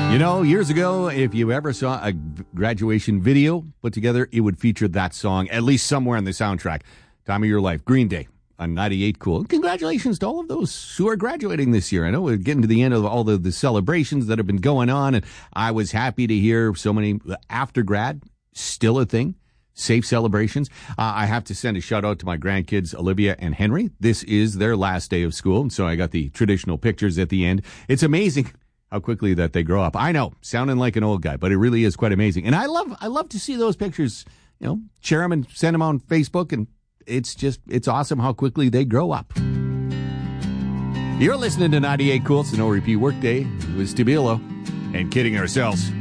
You know, years ago, if you ever saw a graduation video put together, it would feature that song, at least somewhere in the soundtrack. Time of Your Life, Green Day on 98 Cool. Congratulations to all of those who are graduating this year. I know we're getting to the end of all the celebrations that have been going on, and I was happy to hear so many after grad, still a thing. Safe celebrations. I have to send a shout out to my grandkids, Olivia and Henry. This is their last day of school, and so I got the traditional pictures at the end. It's amazing how quickly that they grow up. I know, sounding like an old guy, but it really is quite amazing. And I love to see those pictures, you know, share them and send them on Facebook, and it's awesome how quickly they grow up. You're listening to 98 Cool. It's an No Repeat Workday with Stabilo and Kidding Ourselves.